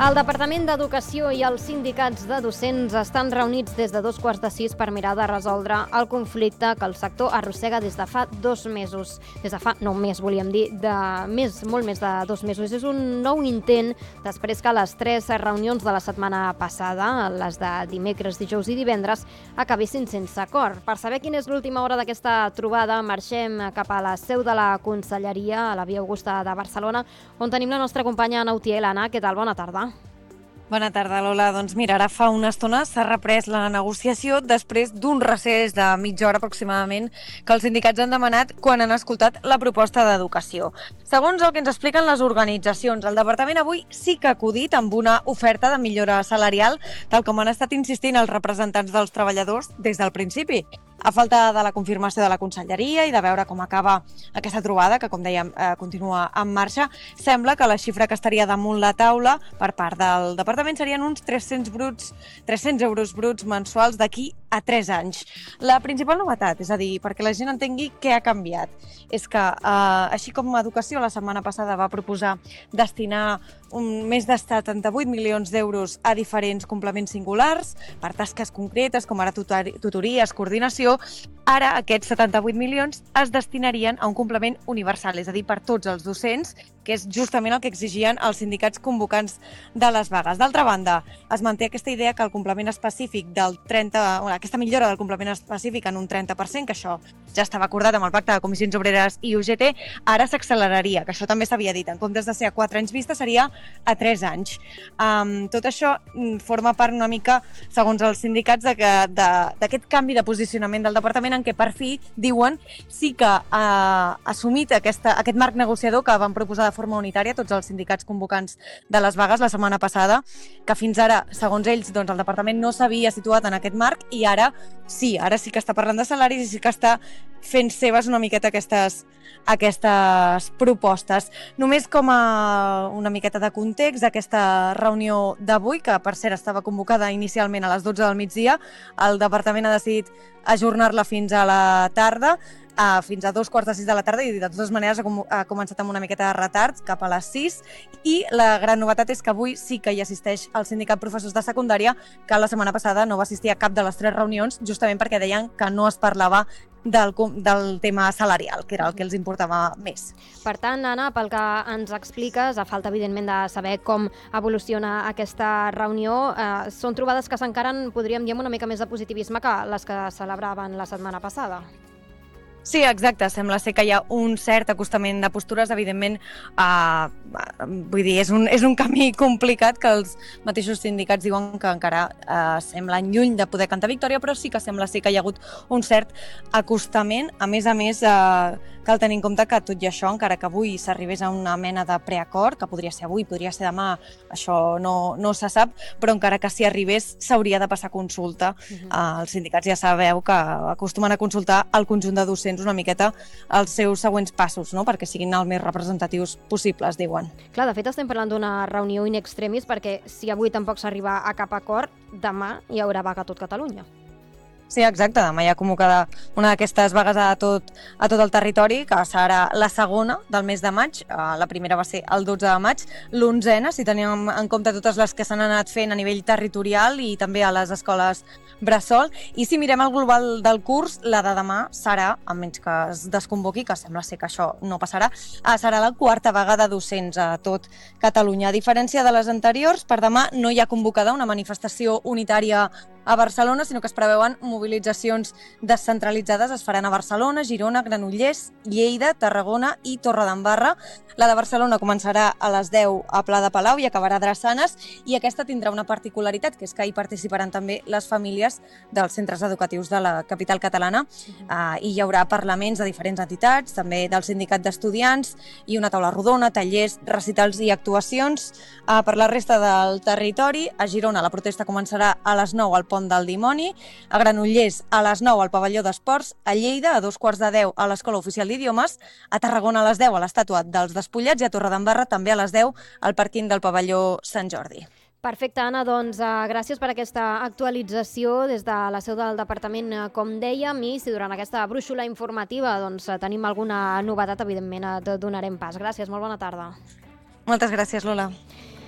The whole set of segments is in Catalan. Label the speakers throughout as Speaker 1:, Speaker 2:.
Speaker 1: El Departament d'Educació i els sindicats de docents estan reunits des de 5:15 per mirar de resoldre el conflicte que el sector arrossega des de fa 2 mesos. Molt més de 2 mesos. És un nou intent després que les 3 reunions de la setmana passada, les de dimecres, dijous i divendres, acabessin sense acord. Per saber quina és l'última hora d'aquesta trobada, marxem cap a la seu de la Conselleria, a la Via Augusta de Barcelona, on tenim la nostra companya Anna Utiel. Anna, què tal? Bona tarda.
Speaker 2: Bona tarda, Lola. Doncs mira, ara fa una estona s'ha reprès la negociació després d'un recés de mitja hora aproximadament que els sindicats han demanat quan han escoltat la proposta d'educació. Segons el que ens expliquen les organitzacions, el departament avui sí que ha acudit amb una oferta de millora salarial, tal com han estat insistint els representants dels treballadors des del principi. A falta de la confirmació de la Conselleria i de veure com acaba aquesta trobada, que com dèiem continua en marxa, sembla que la xifra que estaria damunt la taula per part del departament serien uns 300 euros bruts mensuals d'aquí a 3 anys. La principal novetat, és a dir, perquè la gent entengui què ha canviat, és que, així com Educació la setmana passada va proposar destinar més de 78 milions d'euros a diferents complements singulars per tasques concretes, com ara tutories, coordinació, ara aquests 78 milions es destinarien a un complement universal, és a dir, per tots els docents, que és justament el que exigien els sindicats convocants de les vagues. D'altra banda, es manté aquesta idea que el complement específic aquesta millora del complement específic en un 30%, que això ja estava acordat amb el Pacte de Comissions Obreres i UGT, ara s'acceleraria, que això també s'havia dit, en comptes de ser a 4 anys vista seria a 3 anys. Tot això forma part una mica, segons els sindicats, d'aquest canvi de posicionament del departament en què per fi, diuen, sí que ha assumit aquest marc negociador que van proposar de forma unitària tots els sindicats convocants de les vagues la setmana passada, que fins ara, segons ells, doncs, el departament no s'havia situat en aquest marc i ara sí que està parlant de salaris i sí que està fent seves una miqueta aquestes propostes. Només com a una miqueta de context d'aquesta reunió d'avui, que per cert estava convocada inicialment a les 12 del migdia, el departament ha decidit ajornar-la fins a la tarda, fins a 5:15 de la tarda, i de totes maneres ha començat amb una miqueta de retard, cap a les 6, i la gran novetat és que avui sí que hi assisteix el sindicat professors de secundària, que la setmana passada no va assistir a cap de les 3 reunions, justament perquè deien que no es parlava del tema salarial, que era el que els importava més.
Speaker 1: Per tant, Anna, pel que ens expliques, a falta evidentment de saber com evoluciona aquesta reunió, són trobades que s'encaren, podríem dir, amb una mica més de positivisme que les que celebraven la setmana passada.
Speaker 2: Sí, exacte. Sembla ser que hi ha un cert acostament de postures, evidentment, vull dir, és un camí complicat que els mateixos sindicats diuen que encara semblen lluny de poder cantar victòria, però sí que sembla ser que hi ha hagut un cert acostament. A més, cal tenir en compte que tot i això, encara que avui s'arribés a una mena de preacord, que podria ser avui, podria ser demà, això no se sap, però encara que s'hi arribés s'hauria de passar consulta. Els sindicats ja sabeu que acostumen a consultar el conjunt de docents una miqueta els seus següents passos, no? Perquè siguin els més representatius possibles, diuen.
Speaker 1: Clar, de fet estem parlant d'una reunió in extremis, perquè si avui tampoc s'arriba a cap acord, demà hi haurà vaga a tot Catalunya.
Speaker 2: Sí, exacte. Demà hi ha convocada una d'aquestes vagues a tot el territori, que serà la segona del mes de maig. La primera va ser el 12 de maig, l'11ena, si tenim en compte totes les que s'han anat fent a nivell territorial i també a les escoles bressol. I si mirem el global del curs, la de demà serà, a menys que es desconvoqui, que sembla ser que això no passarà, serà la 4ª vaga de docents a tot Catalunya. A diferència de les anteriors, per demà no hi ha convocada una manifestació unitària a Barcelona, sinó que es preveuen mobilitzacions descentralitzades. Es faran a Barcelona, Girona, Granollers, Lleida, Tarragona i Torredembarra. La de Barcelona començarà a les 10 a Pla de Palau i acabarà a Drassanes, i aquesta tindrà una particularitat, que és que hi participaran també les famílies dels centres educatius de la capital catalana, i hi haurà parlaments de diferents entitats, també del sindicat d'estudiants, i una taula rodona, tallers, recitals i actuacions. Per la resta del territori, a Girona la protesta començarà a les 9 al Pont del Dimoni, a Granollers a les 9 al Pavelló d'Esports, a Lleida a 2:15 a l'Escola Oficial d'Idiomes, a Tarragona a les 10 a l'Estàtua dels Despullats i a Torredembarra també a les 10 al pàrquing del Pavelló Sant Jordi.
Speaker 1: Perfecte, Anna, doncs gràcies per aquesta actualització des de la seu del departament, com dèiem, i si durant aquesta brúixola informativa tenim alguna novetat, evidentment et donarem pas. Gràcies, molt bona tarda.
Speaker 2: Moltes gràcies, Lola.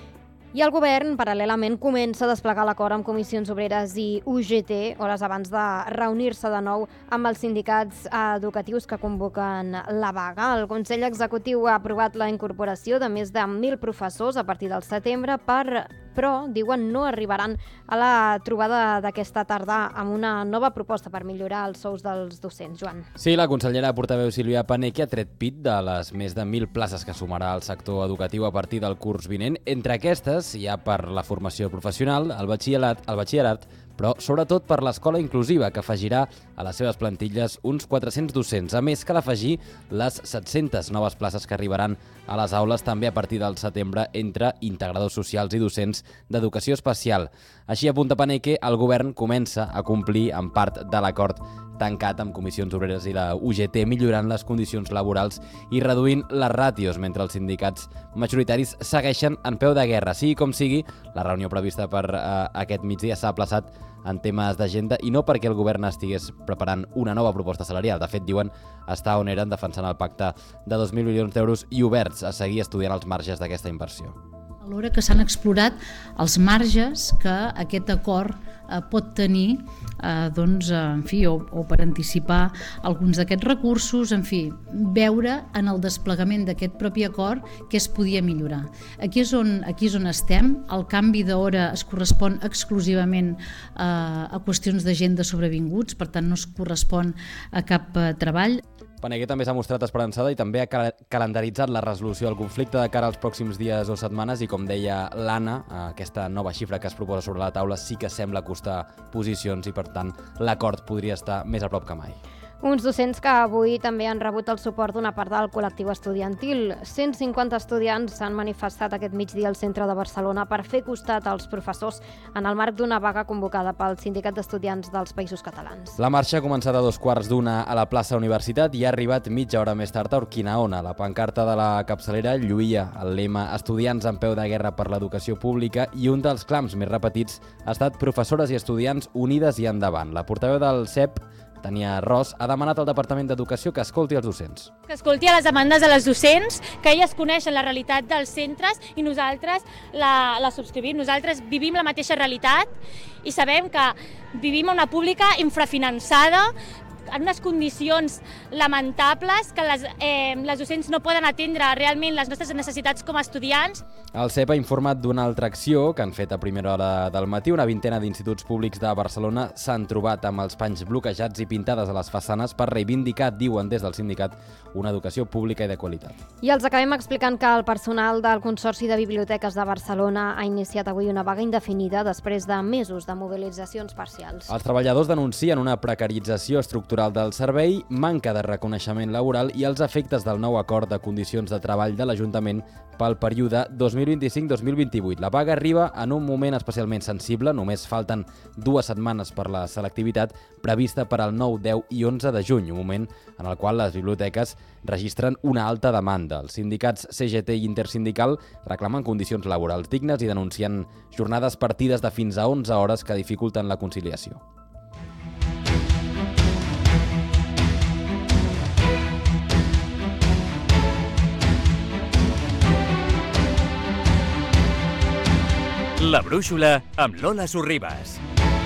Speaker 1: I el govern, paral·lelament, comença a desplegar l'acord amb Comissions Obreres i UGT, hores abans de reunir-se de nou amb els sindicats educatius que convoquen la vaga. El Consell Executiu ha aprovat la incorporació de més de 1.000 professors a partir del setembre, però, diuen, no arribaran a la trobada d'aquesta tarda amb una nova proposta per millorar els sous dels docents. Joan.
Speaker 3: Sí, la consellera portaveu Sílvia Paneque ha tret pit de les més de 1.000 places que sumarà el sector educatiu a partir del curs vinent. Entre aquestes hi ha per la formació professional, el batxillerat, però sobretot per l'escola inclusiva, que afegirà a les seves plantilles uns 400 docents, a més cal afegir les 700 noves places que arribaran a les aules també a partir del setembre entre integradors socials i docents d'educació especial. Així apunta Paneque, el govern comença a complir en part de l'acord tancat amb Comissions Obreres i la UGT, millorant les condicions laborals i reduint les ràtios, mentre els sindicats majoritaris segueixen en peu de guerra. Sigui com sigui, la reunió prevista per aquest migdia s'ha aplaçat en temes d'agenda i no perquè el govern estigués preparant una nova proposta salarial. De fet, diuen estar on eren defensant el pacte de 2.000 milions d'euros i oberts a seguir estudiant els marges d'aquesta inversió.
Speaker 4: Alhora que s'han explorat els marges que aquest acord pot tenir o per anticipar alguns d'aquests recursos, veure en el desplegament d'aquest propi acord què es podia millorar. Aquí és on estem. El canvi d'hora es correspon exclusivament a qüestions de gent de sobrevinguts, per tant no es correspon a cap treball.
Speaker 3: Paneque també s'ha mostrat esperançada i també ha calendaritzat la resolució del conflicte de cara als pròxims dies o setmanes i, com deia l'Anna, aquesta nova xifra que es proposa sobre la taula sí que sembla costar posicions i, per tant, l'acord podria estar més a prop que mai.
Speaker 1: Uns docents que avui també han rebut el suport d'una part del col·lectiu estudiantil. 150 estudiants s'han manifestat aquest migdia al centre de Barcelona per fer costat als professors en el marc d'una vaga convocada pel Sindicat d'Estudiants dels Països Catalans.
Speaker 3: La marxa ha començat a 2:15 a la plaça Universitat i ha arribat mitja hora més tard a Urquinaona. La pancarta de la capçalera lluïa el lema "Estudiants en peu de guerra per l'educació pública" i un dels clams més repetits ha estat "Professores i estudiants unides i endavant". La portaveu del CEP, Tania Ros, ha demanat al Departament d'Educació que escolti els docents.
Speaker 5: Que escolti a les demandes de les docents, que elles coneixen la realitat dels centres i nosaltres la subscrivim. Nosaltres vivim la mateixa realitat i sabem que vivim una pública infrafinançada, en unes condicions lamentables que les docents no poden atendre realment les nostres necessitats com a estudiants.
Speaker 3: El CEP ha informat d'una altra acció que han fet a primera hora del matí. Una vintena d'instituts públics de Barcelona s'han trobat amb els panys bloquejats i pintades a les façanes per reivindicar, diuen des del sindicat, una educació pública i de qualitat.
Speaker 1: I els acabem explicant que el personal del Consorci de Biblioteques de Barcelona ha iniciat avui una vaga indefinida després de mesos de mobilitzacions parcials.
Speaker 3: Els treballadors denuncien una precarització estructural del servei, manca de reconeixement laboral i els efectes del nou acord de condicions de treball de l'Ajuntament pel període 2025-2028. La vaga arriba en un moment especialment sensible, només falten 2 setmanes per la selectivitat prevista per al 9, 10 i 11 de juny, un moment en el qual les biblioteques registren una alta demanda. Els sindicats CGT i Intersindical reclamen condicions laborals dignes i denuncien jornades partides de fins a 11 hores que dificulten la conciliació.
Speaker 6: La Brúixola amb Lola Sorribas.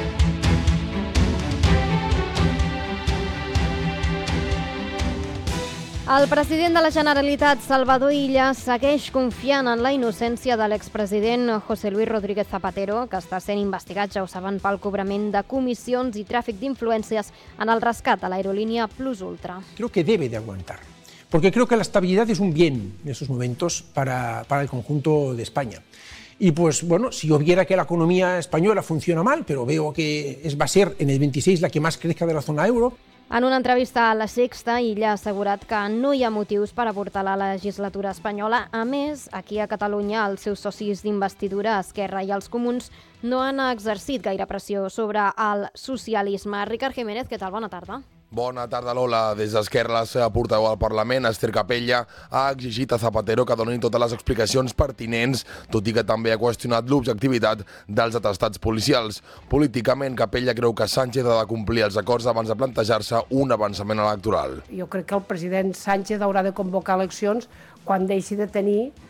Speaker 1: El president de la Generalitat, Salvador Illa, segueix confiant en la innocència de l'expresident José Luis Rodríguez Zapatero, que està sent investigat, ja ho saben, pel cobrament de comissions i tràfic d'influències en el rescat a l'aerolínia Plus Ultra.
Speaker 7: Creo que debe de aguantar, porque creo que la estabilidad es un bien en estos momentos para el conjunto de España. Y pues bueno, si yo viera que la economía española funciona mal, pero veo que va a ser en el 26 la que más crezca de la zona euro.
Speaker 1: En una entrevista a La Sexta, Illa ha assegurat que no hi ha motius per avortar la legislatura espanyola. A més, aquí a Catalunya, els seus socis d'investidura, Esquerra i els Comuns, no han exercit gaire pressió sobre el socialisme. Ricard Jiménez, què tal? Bona tarda.
Speaker 8: Bona tarda, Lola. Des d'Esquerra, la seva portaveu al Parlament, Esther Capella, ha exigit a Zapatero que doni totes les explicacions pertinents, tot i que també ha qüestionat l'objectivitat dels atestats policials. Políticament, Capella creu que Sánchez ha de complir els acords abans de plantejar-se un avançament electoral.
Speaker 9: Jo crec que el president Sánchez haurà de convocar eleccions quan deixi de tenir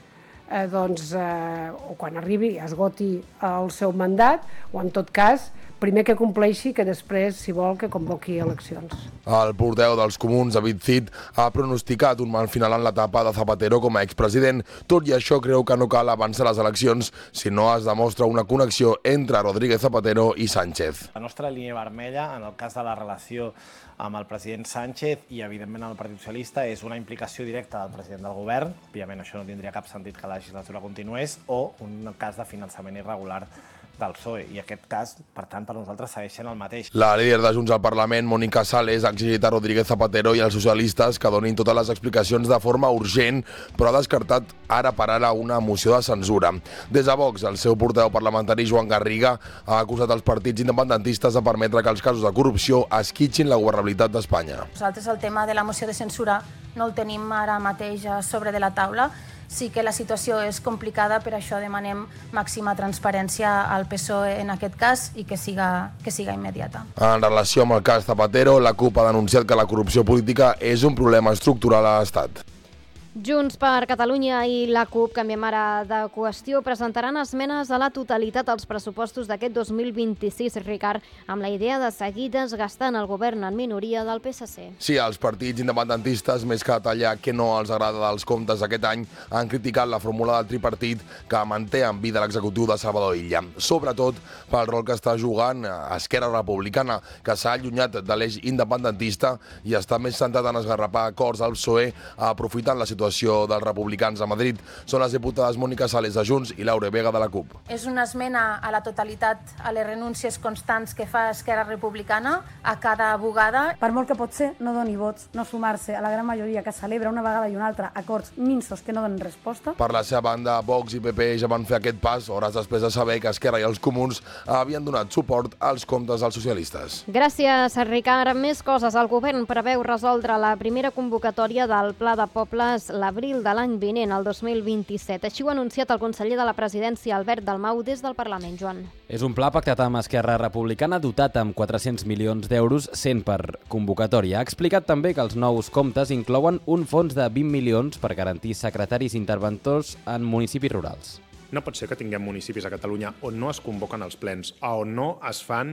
Speaker 9: o quan arribi, esgoti el seu mandat, o en tot cas, primer que compleixi, que després, si vol, que convoqui eleccions.
Speaker 8: El portaveu dels Comuns, David Cid, ha pronosticat un mal final en l'etapa de Zapatero com a expresident. Tot i això, creu que no cal avançar les eleccions si no es demostra una connexió entre Rodríguez Zapatero i Sánchez.
Speaker 10: La nostra línia vermella, en el cas de la relació amb el president Sánchez i, evidentment, amb el Partit Socialista, és una implicació directa del president del govern. Òbviament, això no tindria cap sentit que la legislatura continués, o un cas de finançament irregular del PSOE, i aquest cas, per tant, per nosaltres segueix sent el mateix.
Speaker 8: La líder de Junts al Parlament, Mónica Sales, ha exigit a Rodríguez Zapatero i als socialistes que donin totes les explicacions de forma urgent, però ha descartat ara per ara una moció de censura. Des de Vox, el seu portaveu parlamentari, Joan Garriga, ha acusat els partits independentistes de permetre que els casos de corrupció esquitxin la governabilitat d'Espanya.
Speaker 11: Nosaltres el tema de la moció de censura no el tenim ara mateix sobre de la taula. Sí que la situació és complicada, per això demanem màxima transparència al PSOE en aquest cas i que siga immediata.
Speaker 8: En relació amb el cas Zapatero, la CUP ha denunciat que la corrupció política és un problema estructural a l'Estat.
Speaker 1: Junts per Catalunya i la CUP, canviem ara de qüestió, presentaran esmenes a la totalitat als pressupostos d'aquest 2026, Ricard, amb la idea de seguir desgastant el govern en minoria del PSC.
Speaker 8: Sí, els partits independentistes, més que detallar què no els agrada dels comptes d'aquest any, han criticat la fórmula del tripartit que manté en vida l'executiu de Salvador Illa. Sobretot pel rol que està jugant Esquerra Republicana, que s'ha allunyat de l'eix independentista i està més centrat en esgarrapar acords al PSOE, aprofitant la situació dels republicans a Madrid. Són les diputades Mónica Sales de Junts i Laura Vega de la CUP.
Speaker 11: És una esmena a la totalitat a les renúncies constants que fa Esquerra Republicana a cada bugada.
Speaker 12: Per molt que pot ser, no doni vots, no sumar-se a la gran majoria que celebra una vegada i una altra acords minsos que no donen resposta.
Speaker 8: Per la seva banda, Vox i PP ja van fer aquest pas hores després de saber que Esquerra i els Comuns havien donat suport als comptes dels socialistes.
Speaker 1: Gràcies, Ricard. Més coses. El govern preveu resoldre la primera convocatòria del Pla de Pobles l'abril de l'any vinent, el 2027. Així ho ha anunciat el conseller de la Presidència, Albert Dalmau, des del Parlament. Joan.
Speaker 3: És un pla pactat amb Esquerra Republicana dotat amb 400 milions d'euros, 100 per convocatòria. Ha explicat també que els nous comptes inclouen un fons de 20 milions per garantir secretaris interventors en municipis rurals.
Speaker 13: No pot ser que tinguem municipis a Catalunya on no es convoquen els plens, on no es fan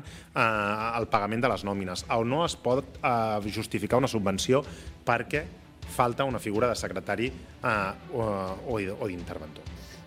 Speaker 13: el pagament de les nòmines, on no es pot justificar una subvenció perquè falta una figura de secretari o d'interventor.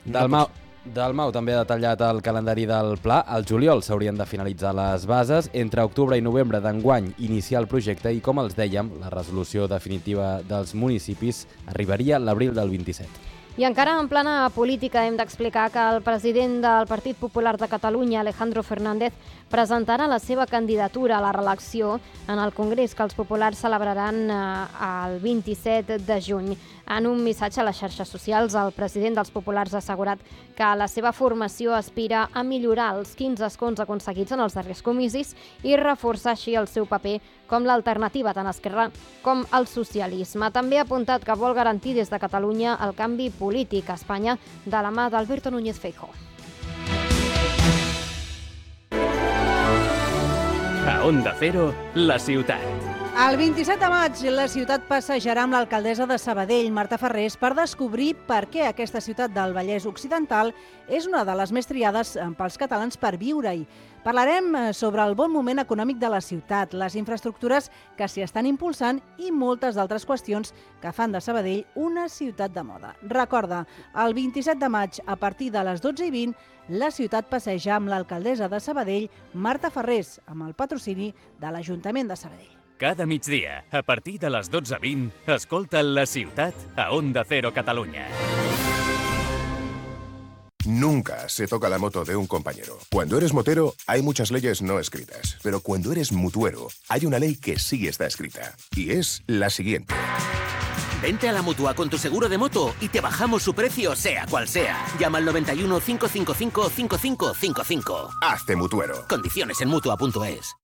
Speaker 3: Dalmau també ha detallat el calendari del pla. Al juliol s'haurien de finalitzar les bases. Entre octubre i novembre d'enguany iniciar el projecte i, com els dèiem, la resolució definitiva dels municipis arribaria l'abril del 27.
Speaker 1: I encara en plana política hem d'explicar que el president del Partit Popular de Catalunya, Alejandro Fernández, presentarà la seva candidatura a la reelecció en el Congrés que els populars celebraran el 27 de juny. En un missatge a les xarxes socials, el president dels populars ha assegurat que la seva formació aspira a millorar els 15 escons aconseguits en els darrers comicis i reforçar així el seu paper com l'alternativa tant a Esquerra com al socialisme. També ha apuntat que vol garantir des de Catalunya el canvi polític a Espanya de la mà d'Alberto Núñez Feijóo.
Speaker 6: A Onda Cero, la ciutat.
Speaker 14: El 27 de maig, la ciutat passejarà amb l'alcaldessa de Sabadell, Marta Farrés, per descobrir per què aquesta ciutat del Vallès Occidental és una de les més triades pels catalans per viure-hi. Parlarem sobre el bon moment econòmic de la ciutat, les infraestructures que s'hi estan impulsant i moltes altres qüestions que fan de Sabadell una ciutat de moda. Recorda, el 27 de maig, a partir de les 12:20, la ciutat passeja amb l'alcaldessa de Sabadell, Marta Farrés, amb el patrocini de l'Ajuntament de Sabadell.
Speaker 6: Cada migdia, a partir de les 12:20, escolta La Ciutat a Onda Cero Catalunya.
Speaker 15: Nunca se toca la moto de un compañero. Cuando eres motero, hay muchas leyes no escritas. Pero cuando eres mutuero, hay una ley que sí está escrita. Y es la siguiente.
Speaker 16: Vente a la Mutua con tu seguro de moto y te bajamos su precio, sea cual sea. Llama al 91 555 5555.
Speaker 15: Hazte mutuero.
Speaker 16: Condiciones en Mutua.es.